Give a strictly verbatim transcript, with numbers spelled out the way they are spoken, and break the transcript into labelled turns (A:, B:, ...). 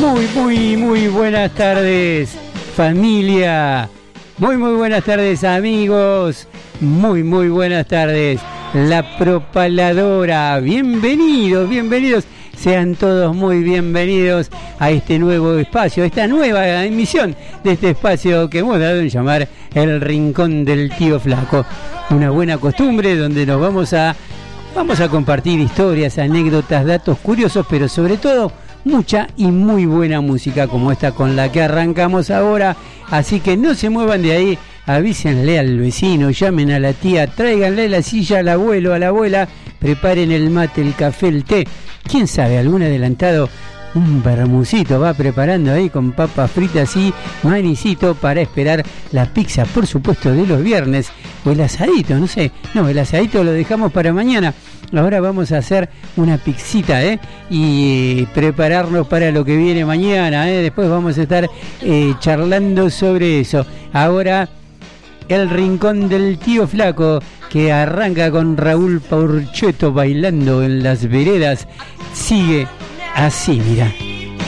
A: Muy, muy, muy buenas tardes, familia. Muy, muy buenas tardes, amigos. Muy, muy buenas tardes, La Propaladora. Bienvenidos, bienvenidos. Sean todos muy bienvenidos a este nuevo espacio, a esta nueva emisión de este espacio que hemos dado en llamar El Rincón del Tío Flaco. Una buena costumbre donde nos vamos a, vamos a compartir historias, anécdotas, datos curiosos, pero sobre todo mucha y muy buena música como esta con la que arrancamos ahora. Así que no se muevan de ahí, avísenle al vecino, llamen a la tía, tráiganle la silla al abuelo, a la abuela, preparen el mate, el café, el té. ¿Quién sabe? Algún adelantado, un bermucito va preparando ahí con papas fritas y manicito para esperar la pizza, por supuesto, de los viernes. O el asadito, no sé. No, el asadito lo dejamos para mañana. Ahora vamos a hacer una pizzita, ¿eh? Y prepararnos para lo que viene mañana, ¿eh? Después vamos a estar eh, charlando sobre eso. Ahora, El Rincón del Tío Flaco, que arranca con Raúl Porcheto bailando en las veredas, sigue así, mira.